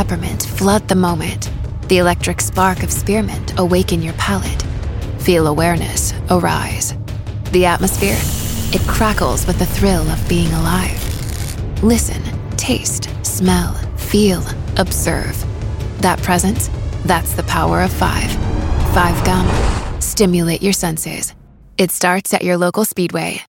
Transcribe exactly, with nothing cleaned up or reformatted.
peppermint flood the moment. The electric spark of spearmint awaken your palate. Feel awareness arise. The atmosphere, it crackles with the thrill of being alive. Listen, taste, smell, feel, observe. That presence, that's the power of five. Five Gum. Stimulate your senses. It starts at your local Speedway.